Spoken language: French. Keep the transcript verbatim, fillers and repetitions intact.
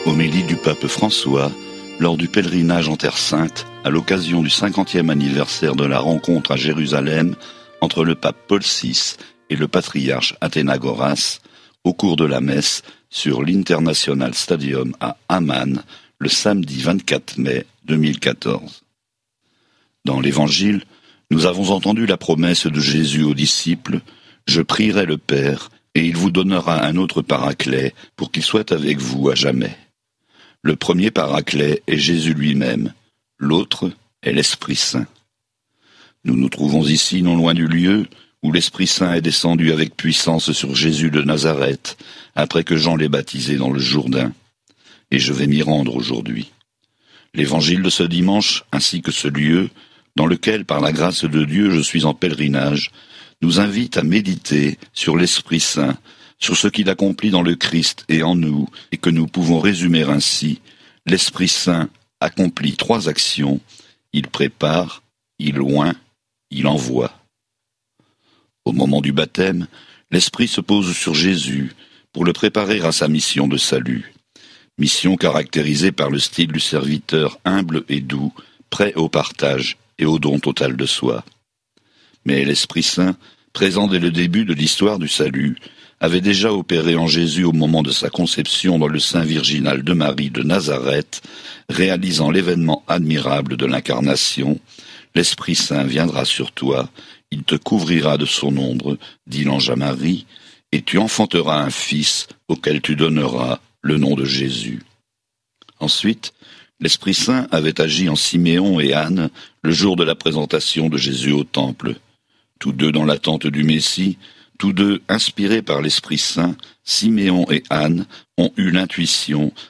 Homélie du pape François lors du pèlerinage en Terre Sainte à l'occasion du cinquantième anniversaire de la rencontre à Jérusalem entre le pape Paul six et le patriarche Athénagoras au cours de la messe sur l'International Stadium à Amman le samedi vingt-quatre mai deux mille quatorze. Dans l'Évangile, nous avons entendu la promesse de Jésus aux disciples « Je prierai le Père, et il vous donnera un autre paraclet pour qu'il soit avec vous à jamais ». Le premier paraclet est Jésus lui-même, l'autre est l'Esprit Saint. Nous nous trouvons ici non loin du lieu où l'Esprit Saint est descendu avec puissance sur Jésus de Nazareth, après que Jean l'ait baptisé dans le Jourdain. Et je vais m'y rendre aujourd'hui. L'évangile de ce dimanche, ainsi que ce lieu, dans lequel, par la grâce de Dieu, je suis en pèlerinage, nous invite à méditer sur l'Esprit Saint, sur ce qu'il accomplit dans le Christ et en nous, et que nous pouvons résumer ainsi. L'Esprit Saint accomplit trois actions. Il prépare, il oint, il envoie. Au moment du baptême, l'Esprit se pose sur Jésus pour le préparer à sa mission de salut. Mission caractérisée par le style du serviteur humble et doux, prêt au partage et au don total de soi. Mais l'Esprit Saint, présent dès le début de l'histoire du salut, avait déjà opéré en Jésus au moment de sa conception dans le sein virginal de Marie de Nazareth, réalisant l'événement admirable de l'incarnation. L'Esprit Saint viendra sur toi, il te couvrira de son ombre, dit l'ange à Marie, et tu enfanteras un fils auquel tu donneras le nom de Jésus. Ensuite, l'Esprit Saint avait agi en Siméon et Anne le jour de la présentation de Jésus au temple. Tous deux dans l'attente du Messie, tous deux inspirés par l'Esprit Saint, Siméon et Anne ont eu l'intuition